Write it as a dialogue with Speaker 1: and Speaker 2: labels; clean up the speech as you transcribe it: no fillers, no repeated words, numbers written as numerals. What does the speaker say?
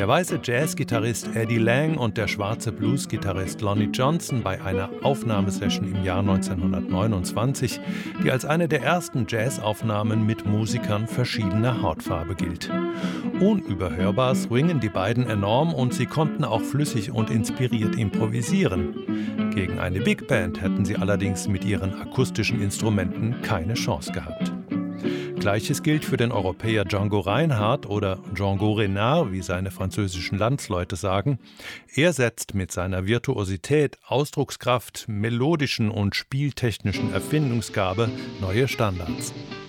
Speaker 1: Der weiße Jazzgitarrist Eddie Lang und der schwarze Bluesgitarrist Lonnie Johnson bei einer Aufnahmesession im Jahr 1929, die als eine der ersten Jazzaufnahmen mit Musikern verschiedener Hautfarbe gilt. Unüberhörbar swingen die beiden enorm und sie konnten auch flüssig und inspiriert improvisieren. Gegen eine Big Band hätten sie allerdings mit ihren akustischen Instrumenten keine Chance gehabt. Gleiches gilt für den Europäer Django Reinhardt oder Django Reinhardt, wie seine französischen Landsleute sagen. Er setzt mit seiner Virtuosität, Ausdruckskraft, melodischen und spieltechnischen Erfindungsgabe neue Standards.